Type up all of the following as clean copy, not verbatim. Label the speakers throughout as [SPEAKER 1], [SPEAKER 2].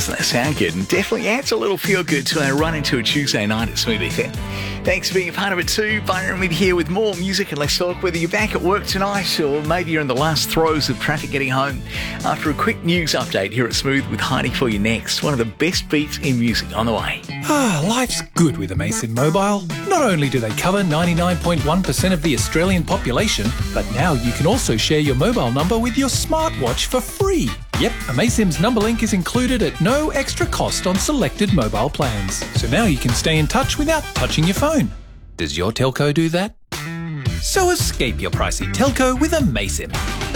[SPEAKER 1] Doesn't that sound good? And definitely adds a little feel good to our run into a Tuesday night at Smooth FM. Thanks for being a part of it too. Byron with you here with more music and less talk. Whether you're back at work tonight or maybe you're in the last throes of traffic getting home. After a quick news update here at Smooth with Heidi for you next. One of the best beats in music on the way.
[SPEAKER 2] Life's good with Amaysim Mobile. Not only do they cover 99.1% of the Australian population, but now you can also share your mobile number with your smartwatch for free. Yep, Amaysim's number link is included at no extra cost on selected mobile plans. So now you can stay in touch without touching your phone. Does your telco do that? So escape your pricey telco with Amaysim.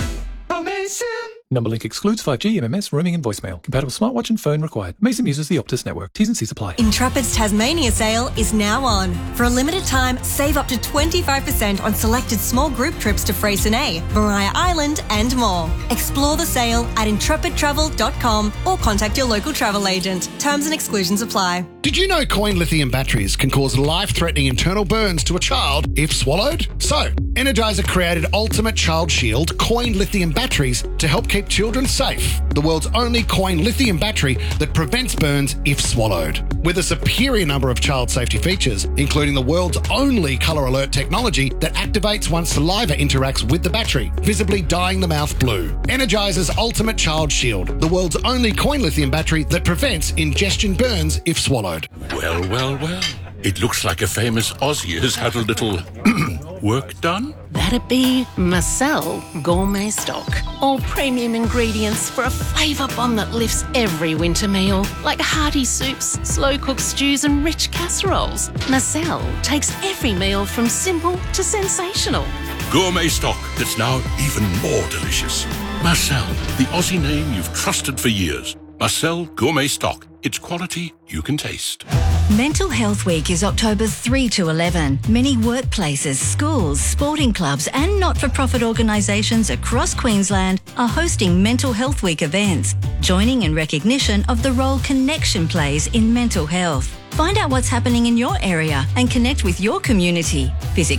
[SPEAKER 2] Number link excludes 5G, MMS, roaming and voicemail. Compatible smartwatch and phone required. Amaysim uses the Optus network. T's and C's apply.
[SPEAKER 3] Intrepid's Tasmania sale is now on. For a limited time, save up to 25% on selected small group trips to Freycinet, Maria Island and more. Explore the sale at intrepidtravel.com or contact your local travel agent. Terms and exclusions apply.
[SPEAKER 4] Did you know coin lithium batteries can cause life-threatening internal burns to a child if swallowed? So, Energizer created Ultimate Child Shield coin lithium batteries to help keep children safe. The world's only coin lithium battery that prevents burns if swallowed. With a superior number of child safety features, including the world's only colour alert technology that activates once saliva interacts with the battery, visibly dyeing the mouth blue. Energizer's Ultimate Child Shield, the world's only coin lithium battery that prevents ingestion burns if swallowed.
[SPEAKER 5] Well. It looks like a famous Aussie has had a little work done.
[SPEAKER 6] That'd be Marcel Gourmet Stock. All premium ingredients for a flavour bomb that lifts every winter meal, like hearty soups, slow-cooked stews and rich casseroles. Marcel takes every meal from simple to sensational.
[SPEAKER 5] Gourmet stock that's now even more delicious. Marcel, the Aussie name you've trusted for years. Marcel Gourmet Stock. It's quality you can taste.
[SPEAKER 7] Mental Health Week is October 3 to 11. Many workplaces, schools, sporting clubs and not-for-profit organisations across Queensland are hosting Mental Health Week events, joining in recognition of the role connection plays in mental health. Find out what's happening in your area and connect with your community. Visit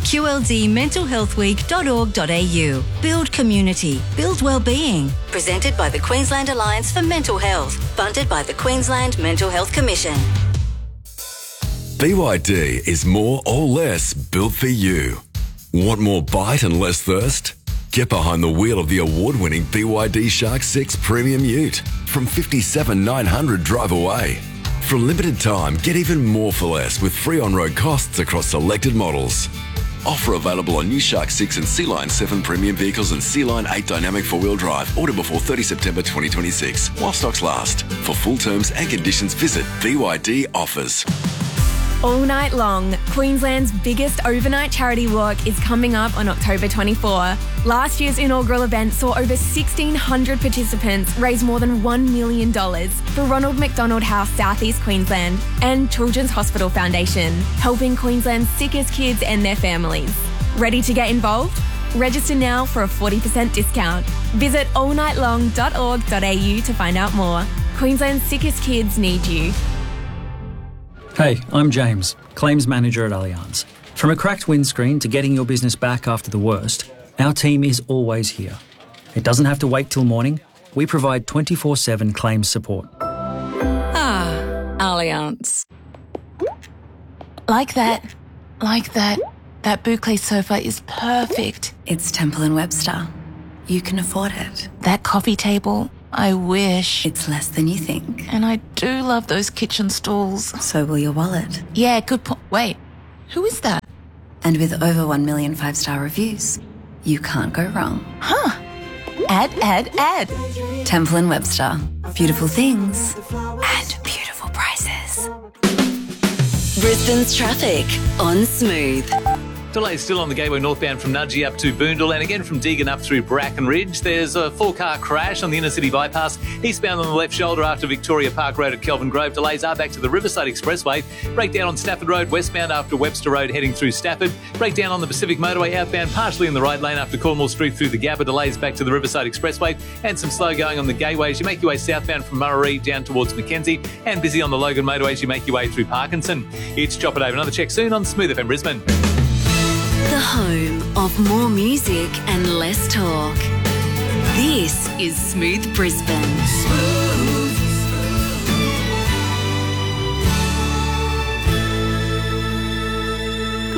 [SPEAKER 7] qldmentalhealthweek.org.au. Build community. Build wellbeing. Presented by the Queensland Alliance for Mental Health. Funded by the Queensland Mental Health Commission.
[SPEAKER 8] BYD is more or less built for you. Want more bite and less thirst? Get behind the wheel of the award-winning BYD Shark 6 Premium Ute from $57,900 drive away. For a limited time, get even more for less with free on-road costs across selected models. Offer available on new Shark 6 and Sea Line 7 premium vehicles and Sea Line 8 dynamic four-wheel drive. Order before 30 September 2026 while stocks last. For full terms and conditions, visit BYD Offers.
[SPEAKER 9] All night long, Queensland's biggest overnight charity walk is coming up on October 24. Last year's inaugural event saw over 1,600 participants raise more than $1 million for Ronald McDonald House South East Queensland and Children's Hospital Foundation, helping Queensland's sickest kids and their families. Ready to get involved? Register now for a 40% discount. Visit allnightlong.org.au to find out more. Queensland's sickest kids need you.
[SPEAKER 10] Hey, I'm James, Claims Manager at Allianz. From a cracked windscreen to getting your business back after the worst, our team is always here. It doesn't have to wait till morning. We provide 24/7 claims support.
[SPEAKER 11] Allianz. Like that. That boucle sofa is perfect.
[SPEAKER 12] It's Temple & Webster. You can afford it.
[SPEAKER 11] That coffee table, I wish.
[SPEAKER 12] It's less than you think.
[SPEAKER 11] And I do love those kitchen stools.
[SPEAKER 12] So will your wallet.
[SPEAKER 11] Yeah, good point. Wait, who is that?
[SPEAKER 12] And with over 1 million 5-star reviews, you can't go wrong.
[SPEAKER 11] Huh. Add.
[SPEAKER 12] Temple & Webster. Beautiful things and beautiful prices.
[SPEAKER 7] Brisbane's traffic on Smooth.
[SPEAKER 1] Delays still on the Gateway northbound from Nudgee up to Boondall and again from Deagon up through Bracken Ridge. There's a 4-car crash on the inner city bypass, eastbound on the left shoulder after Victoria Park Road at Kelvin Grove. Delays are back to the Riverside Expressway. Breakdown on Stafford Road westbound after Webster Road heading through Stafford. Breakdown on the Pacific Motorway outbound partially in the right lane after Cornwall Street through the Gabba. Delays back to the Riverside Expressway and some slow going on the Gateway as you make your way southbound from Murray down towards Mackenzie and busy on the Logan Motorway as you make your way through Parkinson. It's Chop It Over. Another check soon on Smooth FM Brisbane.
[SPEAKER 7] The home of more music and less talk. This is Smooth Brisbane.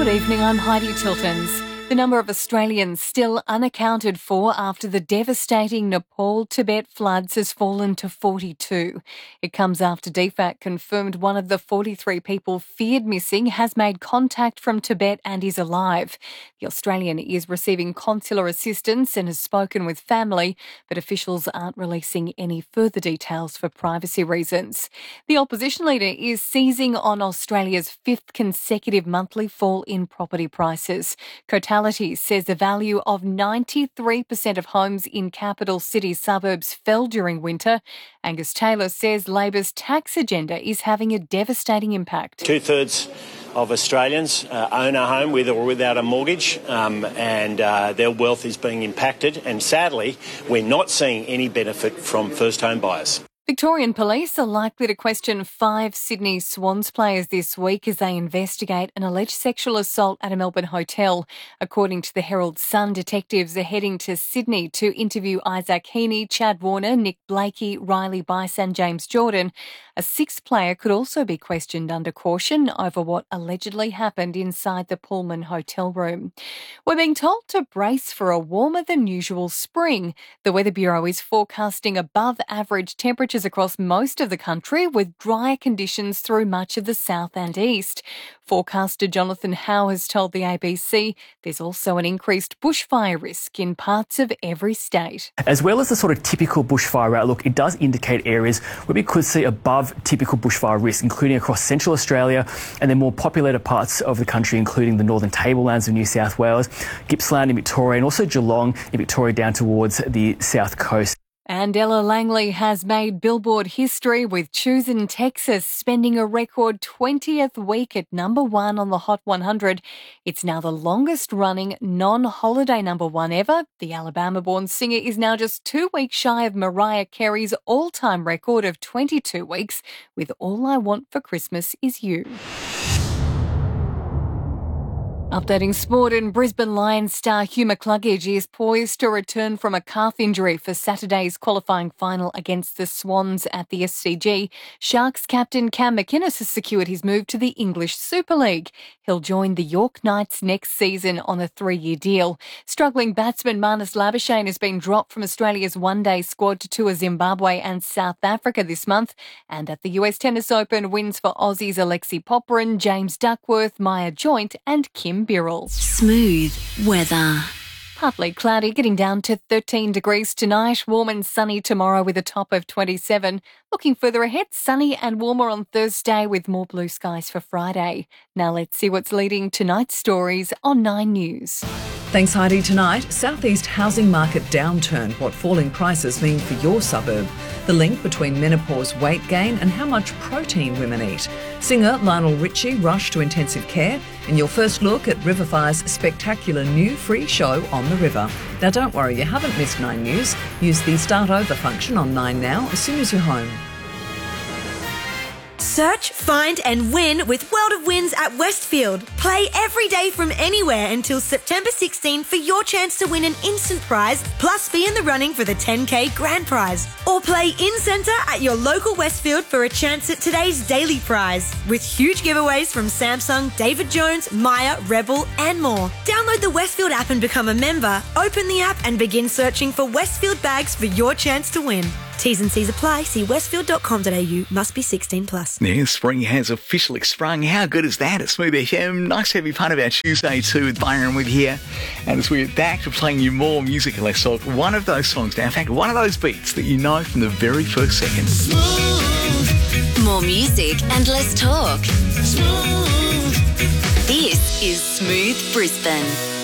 [SPEAKER 13] Good evening, I'm Heidi Tiltons. The number of Australians still unaccounted for after the devastating Nepal-Tibet floods has fallen to 42. It comes after DFAT confirmed one of the 43 people feared missing has made contact from Tibet and is alive. The Australian is receiving consular assistance and has spoken with family, but officials aren't releasing any further details for privacy reasons. The opposition leader is seizing on Australia's fifth consecutive monthly fall in property prices. Cotality says the value of 93% of homes in capital city suburbs fell during winter. Angus Taylor says Labor's tax agenda is having a devastating impact.
[SPEAKER 14] 2/3 of Australians own a home with or without a mortgage, and their wealth is being impacted. And sadly, we're not seeing any benefit from first home buyers.
[SPEAKER 13] Victorian police are likely to question 5 Sydney Swans players this week as they investigate an alleged sexual assault at a Melbourne hotel. According to the Herald Sun, detectives are heading to Sydney to interview Isaac Heaney, Chad Warner, Nick Blakey, Riley Bice and James Jordan. A 6th player could also be questioned under caution over what allegedly happened inside the Pullman hotel room. We're being told to brace for a warmer than usual spring. The Weather Bureau is forecasting above average temperatures across most of the country, with drier conditions through much of the south and east. Forecaster Jonathan Howe has told the ABC there's also an increased bushfire risk in parts of every state.
[SPEAKER 15] As well as the sort of typical bushfire outlook, it does indicate areas where we could see above typical bushfire risk, including across central Australia and then more populated parts of the country, including the northern tablelands of New South Wales, Gippsland in Victoria, and also Geelong in Victoria down towards the south coast.
[SPEAKER 13] And Ella Langley has made Billboard history with Choosing Texas, spending a record 20th week at number 1 on the Hot 100. It's now the longest-running non-holiday number 1 ever. The Alabama-born singer is now just 2 weeks shy of Mariah Carey's all-time record of 22 weeks with All I Want for Christmas Is You. Updating sport, in Brisbane Lions star Hugh McCluggage is poised to return from a calf injury for Saturday's qualifying final against the Swans at the SCG. Sharks captain Cam McInnes has secured his move to the English Super League. He'll join the York Knights next season on a 3-year deal. Struggling batsman Marnus Labuschagne has been dropped from Australia's one-day squad to tour Zimbabwe and South Africa this month. And at the US Tennis Open, wins for Aussies Alexei Popyrin, James Duckworth, Maya Joint and Kim Birrell.
[SPEAKER 7] Smooth weather.
[SPEAKER 13] Partly cloudy, getting down to 13 degrees tonight. Warm and sunny tomorrow with a top of 27. Looking further ahead, sunny and warmer on Thursday with more blue skies for Friday. Now let's see what's leading tonight's stories on 9 News.
[SPEAKER 16] Thanks, Heidi. Tonight, southeast housing market downturn, what falling prices mean for your suburb. The link between menopause weight gain and how much protein women eat. Singer Lionel Richie rushed to intensive care, and your first look at Riverfire's spectacular new free show On the River. Now don't worry, you haven't missed 9 News. Use the Start Over function on 9 Now as soon as you're home.
[SPEAKER 17] Search, find and win with World of Wins at Westfield. Play every day from anywhere until September 16 for your chance to win an instant prize plus be in the running for the 10K grand prize. Or play in-centre at your local Westfield for a chance at today's daily prize with huge giveaways from Samsung, David Jones, Maya, Rebel and more. Download the Westfield app and become a member. Open the app and begin searching for Westfield bags for your chance to win. T's and C's apply. See westfield.com.au. Must be 16 plus.
[SPEAKER 18] Yeah, spring has officially sprung. How good is that? It's Smooth FM. Nice to have you part of our Tuesday too with Byron with here. And as we're back to playing you more music and less talk, one of those songs now, in fact, one of those beats that you know from the very first second.
[SPEAKER 7] Smooth. More music and less talk. Smooth. This is Smooth Brisbane.